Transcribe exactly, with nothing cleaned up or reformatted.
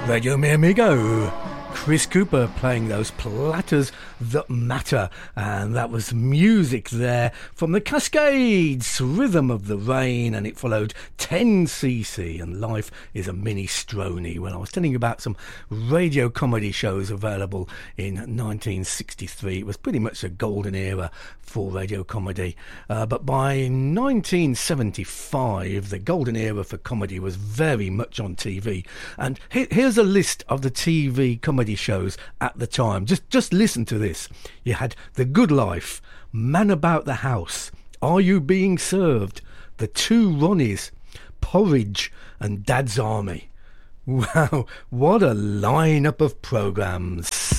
Radio Mi Amigo. Chris Cooper playing those platters that matter, and that was music there from the Cascades, Rhythm of the Rain, and it followed ten C C and Life is a Minestrone. When I was telling you about some radio comedy shows available in nineteen sixty-three, it was pretty much a golden era for radio comedy, uh, but by nineteen seventy-five the golden era for comedy was very much on T V, and he- here's a list of the T V comedy shows at the time. Just just listen to this. You had The Good Life, Man About the House, Are You Being Served, The Two Ronnies, Porridge, and Dad's Army. Wow, what a lineup of programmes.